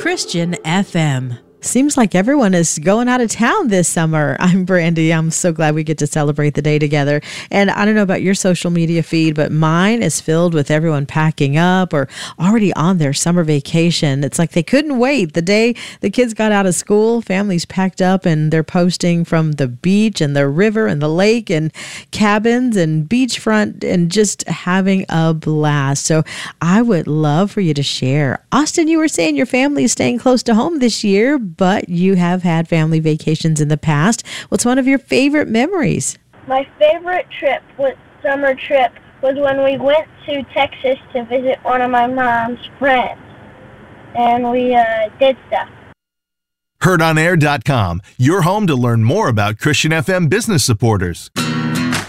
Christian FM. Seems like everyone is going out of town this summer. I'm Brandy. I'm so glad we get to celebrate the day together. And I don't know about your social media feed, but mine is filled with everyone packing up or already on their summer vacation. It's like they couldn't wait. The day the kids got out of school, families packed up and they're posting from the beach and the river and the lake and cabins and beachfront and just having a blast. So I would love for you to share. Austin, you were saying your family is staying close to home this year, but you have had family vacations in the past. What's one of your favorite memories? My favorite summer trip was when we went to Texas to visit one of my mom's friends, and we did stuff. HeardOnAir.com, your home to learn more about Christian FM business supporters.